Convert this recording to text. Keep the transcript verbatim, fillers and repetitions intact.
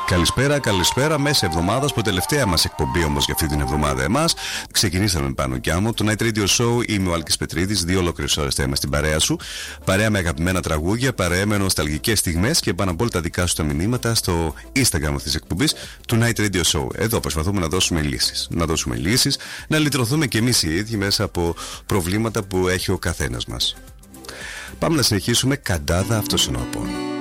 Καλησπέρα, καλησπέρα. Μέσα εβδομάδα, που τελευταία μας εκπομπή όμως για αυτή την εβδομάδα εμάς. Ξεκινήσαμε πάνω κι άμμο. Το Night Radio Show, είμαι ο Άλκης Πετρίδης. Δύο ολόκληρες ώρες θα είμαι στην παρέα σου. Παρέα με αγαπημένα τραγούδια, παρέα με νοσταλγικές στιγμές και πάνω απ' όλα τα δικά σου τα μηνύματα στο Instagram αυτής της εκπομπής του Night Radio Show. Εδώ προσπαθούμε να δώσουμε λύσεις. Να δώσουμε λύσεις, να λυτρωθούμε κι εμείς οι ίδιοι μέσα από προβλήματα που έχει ο καθένας μας. Πάμε να συνεχίσουμε. Καντάδα, αυτός είναι ο πόνο.